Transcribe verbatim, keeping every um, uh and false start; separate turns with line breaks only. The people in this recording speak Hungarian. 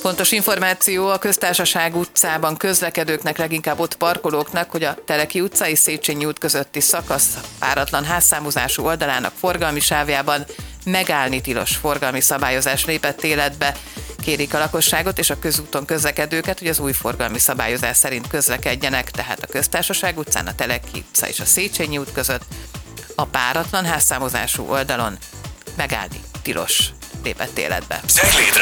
Fontos információ a Köztársaság utcában közlekedőknek, leginkább ott parkolóknak, hogy a Teleki utca és Széchenyi út közötti szakasz páratlan házszámozású oldalának forgalmi sávjában megállni tilos forgalmi szabályozás lépett életbe. Kérik a lakosságot és a közúton közlekedőket, hogy az új forgalmi szabályozás szerint közlekedjenek, tehát a Köztársaság utcán, a Teleki utca és a Széchenyi út között a páratlan házszámozású oldalon megállni tilos lépett életbe.
Zegléd